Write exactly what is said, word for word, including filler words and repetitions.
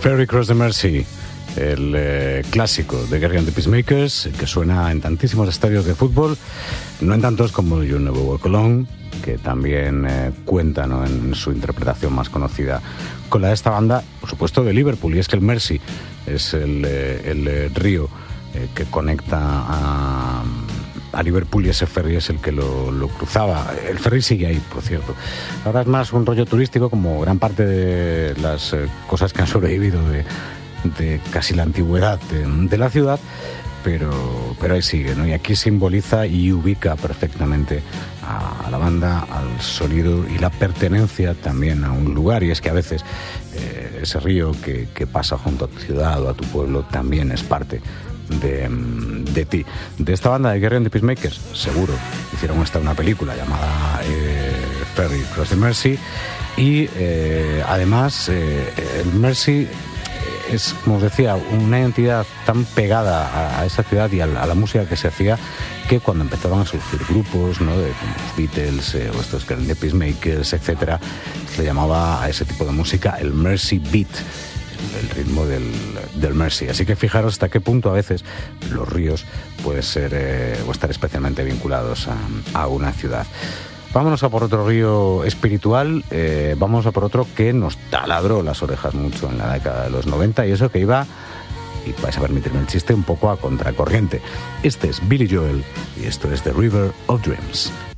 Ferry Cross the Mersey, el eh, clásico de Gerry and the Peacemakers, que suena en tantísimos estadios de fútbol, no en tantos como You Never Walk Alone, que también eh, cuenta, ¿no?, en su interpretación más conocida con la de esta banda, por supuesto, de Liverpool. Y es que el Mersey es el, eh, el eh, río eh, que conecta a, a Liverpool, y ese ferry es el que lo, lo cruzaba. El ferry sigue ahí, por cierto. Ahora es más un rollo turístico, como gran parte de las eh, cosas que han sobrevivido de, de casi la antigüedad de, de la ciudad, pero, pero ahí sigue, ¿no? Y aquí simboliza y ubica perfectamente a, a la banda, al sonido y la pertenencia también a un lugar. Y es que a veces eh, ese río que, que pasa junto a tu ciudad o a tu pueblo también es parte de, de ti. De esta banda de Gerry and the Peacemakers, seguro hicieron hasta una película llamada eh, Ferry Cross the Mersey. Y eh, además eh, el Mersey es, como os decía, una identidad tan pegada a, a esa ciudad y a la, a la música que se hacía, que cuando empezaban a surgir grupos, ¿no?, de como los Beatles eh, o estos que eran de Peacemakers, etcétera, se le llamaba a ese tipo de música el Mersey Beat, el, el ritmo del, del Mersey. Así que fijaros hasta qué punto a veces los ríos pueden ser eh, o estar especialmente vinculados a, a una ciudad. Vámonos a por otro río espiritual, eh, vamos a por otro que nos taladró las orejas mucho en la década de los noventa, y eso que iba, y vais a permitirme el chiste, un poco a contracorriente. Este es Billy Joel y esto es The River of Dreams.